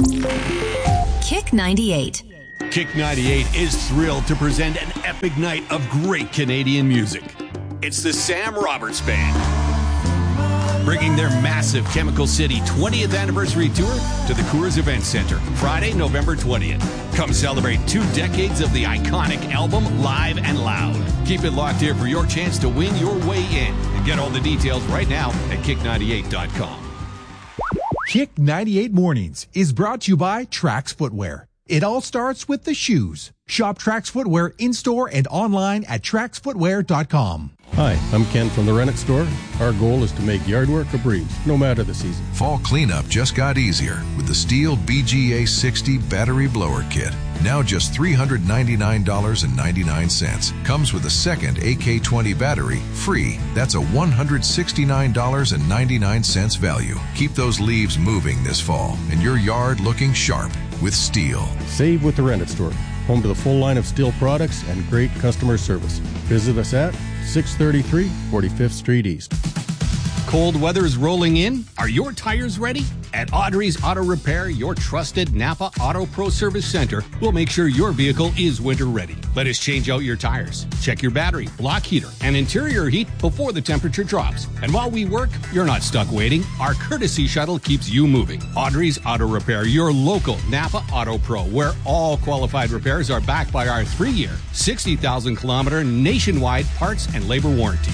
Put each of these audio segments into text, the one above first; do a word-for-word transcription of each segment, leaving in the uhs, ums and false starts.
Kick ninety-eight. Kick ninety-eight is thrilled to present an epic night of great Canadian music. It's the Sam Roberts Band, bringing their massive Chemical City twentieth anniversary tour to the Coors Event Center, Friday, November twentieth. Come celebrate two decades of the iconic album live and loud. Keep it locked here for your chance to win your way in. And get all the details right now at kick ninety-eight dot com. Kick ninety-eight Mornings is brought to you by Trax Footwear. It all starts with the shoes. Shop Trax Footwear in-store and online at trax footwear dot com. Hi, I'm Ken from the Rennet Store. Our goal is to make yard work a breeze, no matter the season. Fall cleanup just got easier with the Steel B G A sixty Battery Blower Kit. Now just three hundred ninety-nine dollars and ninety-nine cents. Comes with a second A K twenty battery, free. That's a one hundred sixty-nine dollars and ninety-nine cents value. Keep those leaves moving this fall and your yard looking sharp with Steel. Save with the Rennet Store. Home to the full line of Steel products and great customer service. Visit us at six thirty-three forty-fifth Street East. Cold weather's rolling in. Are your tires ready? At Audrey's Auto Repair, your trusted Napa Auto Pro Service Center will make sure your vehicle is winter ready. Let us change out your tires, check your battery, block heater, and interior heat before the temperature drops. And while we work, you're not stuck waiting. Our courtesy shuttle keeps you moving. Audrey's Auto Repair, your local Napa Auto Pro, where all qualified repairs are backed by our three-year, sixty thousand kilometer nationwide parts and labor warranty.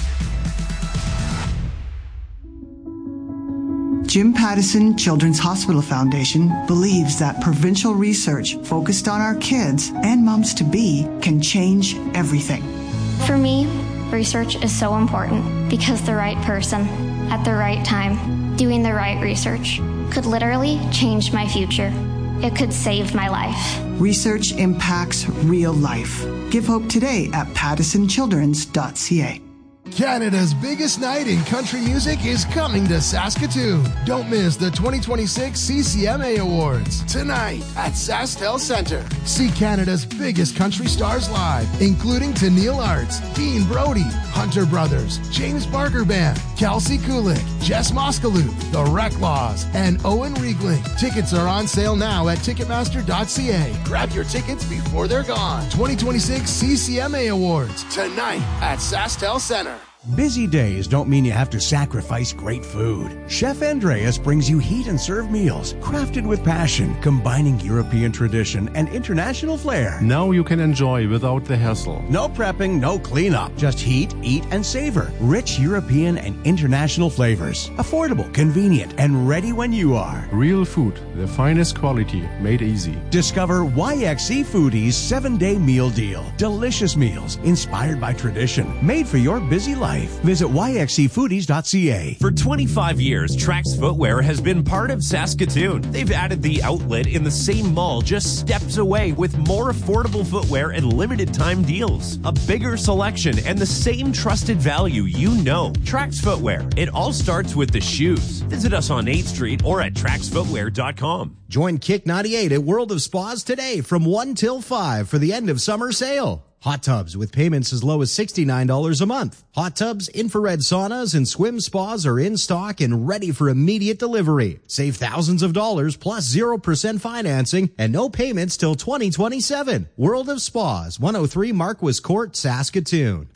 Jim Pattison Children's Hospital Foundation believes that provincial research focused on our kids and moms-to-be can change everything. For me, research is so important because the right person at the right time doing the right research could literally change my future. It could save my life. Research impacts real life. Give hope today at pattison childrens dot c a. Canada's biggest night in country music is coming to Saskatoon. Don't miss the twenty twenty-six C C M A Awards tonight at SaskTel Centre. See Canada's biggest country stars live, including Tennille Arts, Dean Brody, Hunter Brothers, James Barker Band, Kelsey Kulik, Jess Moskalup, The Recklaws, and Owen Riegling. Tickets are on sale now at ticketmaster dot c a. Grab your tickets before they're gone. twenty twenty-six C C M A Awards tonight at SaskTel Centre. Busy days don't mean you have to sacrifice great food. Chef Andreas brings you heat and serve meals crafted with passion, combining European tradition and international flair. Now you can enjoy without the hassle. No prepping, no cleanup. Just heat, eat, and savor. Rich European and international flavors. Affordable, convenient, and ready when you are. Real food, the finest quality, made easy. Discover Y X C Foodie's seven-day meal deal. Delicious meals inspired by tradition, made for your busy life. Visit y x c foodies dot c a. For twenty-five years, Trax Footwear has been part of Saskatoon. They've added the outlet in the same mall just steps away with more affordable footwear and limited time deals. A bigger selection and the same trusted value you know. Trax Footwear. It all starts with the shoes. Visit us on eighth Street or at trax footwear dot com. Join Kick ninety-eight at World of Spas today from one till five for the end of summer sale. Hot tubs with payments as low as sixty-nine dollars a month. Hot tubs, infrared saunas, and swim spas are in stock and ready for immediate delivery. Save thousands of dollars plus zero percent financing and no payments till twenty twenty-seven. World of Spas, one oh three Marquis Court, Saskatoon.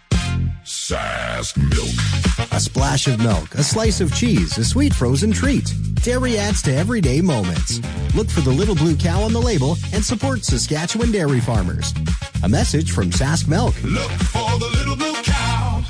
Sask Milk. A splash of milk, a slice of cheese, a sweet frozen treat. Dairy adds to everyday moments. Look for the little blue cow on the label and support Saskatchewan dairy farmers. A message from Sask Milk. Look for the little blue cow.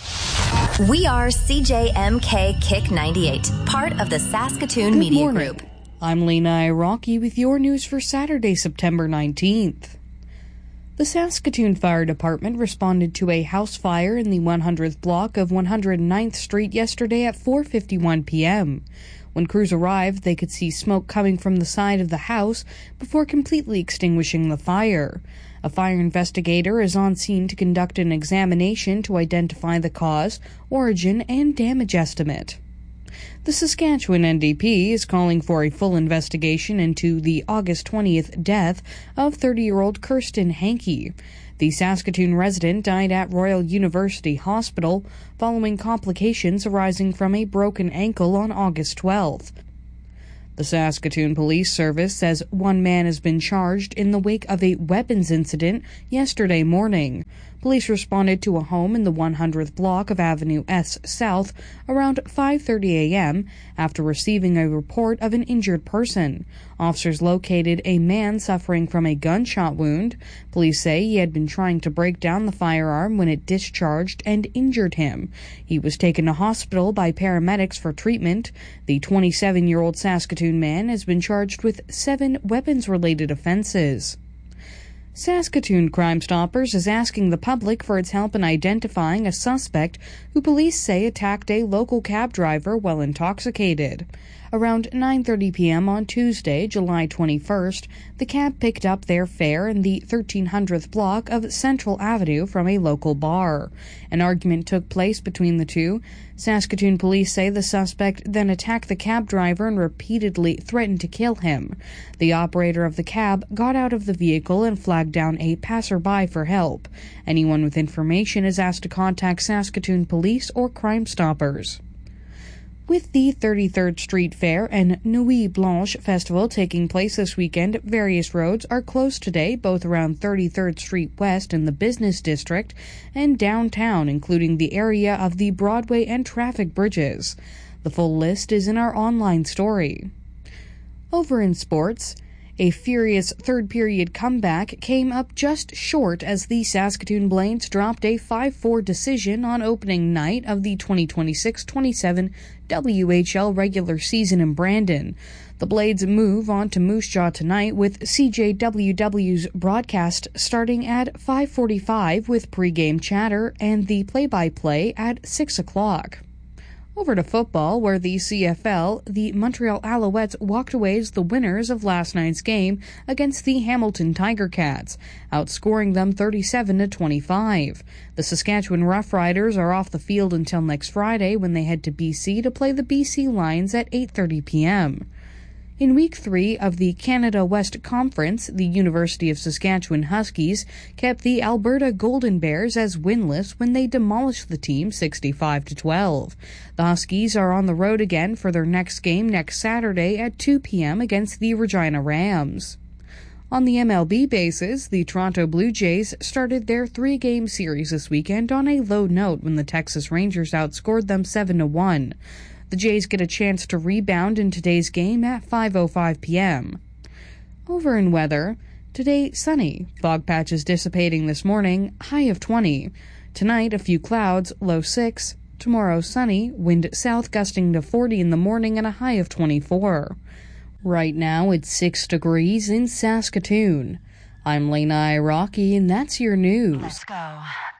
We are C J M K Kick ninety-eight, part of the Saskatoon Good Media morning. Group. I'm Lena Iraqi with your news for Saturday, September nineteenth. The Saskatoon Fire Department responded to a house fire in the one hundredth block of one hundred ninth Street yesterday at four fifty-one p.m. When crews arrived, they could see smoke coming from the side of the house before completely extinguishing the fire. A fire investigator is on scene to conduct an examination to identify the cause, origin, and damage estimate. The Saskatchewan N D P is calling for a full investigation into the August twentieth death of thirty-year-old Kirsten Hankey. The Saskatoon resident died at Royal University Hospital following complications arising from a broken ankle on August twelfth. The Saskatoon Police Service says one man has been charged in the wake of a weapons incident yesterday morning. Police responded to a home in the one hundredth block of Avenue S South around five thirty a.m. after receiving a report of an injured person. Officers located a man suffering from a gunshot wound. Police say he had been trying to break down the firearm when it discharged and injured him. He was taken to hospital by paramedics for treatment. The twenty-seven-year-old Saskatoon man has been charged with seven weapons-related offenses. Saskatoon Crime Stoppers is asking the public for its help in identifying a suspect who police say attacked a local cab driver while intoxicated. Around nine thirty p.m. on Tuesday, July twenty-first, the cab picked up their fare in the thirteen hundredth block of Central Avenue from a local bar. An argument took place between the two. Saskatoon police say the suspect then attacked the cab driver and repeatedly threatened to kill him. The operator of the cab got out of the vehicle and flagged down a passerby for help. Anyone with information is asked to contact Saskatoon Police or Crime Stoppers. With the thirty-third Street Fair and Nuit Blanche Festival taking place this weekend, various roads are closed today, both around thirty-third Street West in the Business District and downtown, including the area of the Broadway and traffic bridges. The full list is in our online story. Over in sports, a furious third-period comeback came up just short as the Saskatoon Blades dropped a five four decision on opening night of the twenty twenty-six twenty-seven W H L regular season in Brandon. The Blades move on to Moose Jaw tonight with C J W W's broadcast starting at five forty-five with pregame chatter and the play-by-play at six o'clock. Over to football, where the C F L, the Montreal Alouettes walked away as the winners of last night's game against the Hamilton Tiger Cats, outscoring them thirty-seven to twenty-five. The Saskatchewan Roughriders are off the field until next Friday when they head to B C to play the B C Lions at eight thirty p.m. In Week three of the Canada West Conference, the University of Saskatchewan Huskies kept the Alberta Golden Bears as winless when they demolished the team sixty-five to twelve. The Huskies are on the road again for their next game next Saturday at two p.m. against the Regina Rams. On the M L B basis, the Toronto Blue Jays started their three-game series this weekend on a low note when the Texas Rangers outscored them seven to one. The Jays get a chance to rebound in today's game at five oh five p.m. Over in weather, today sunny, fog patches dissipating this morning, high of twenty. Tonight a few clouds, low six. Tomorrow sunny, wind south gusting to forty in the morning and a high of twenty-four. Right now it's six degrees in Saskatoon. I'm Lena Iraqi and that's your news. Let's go.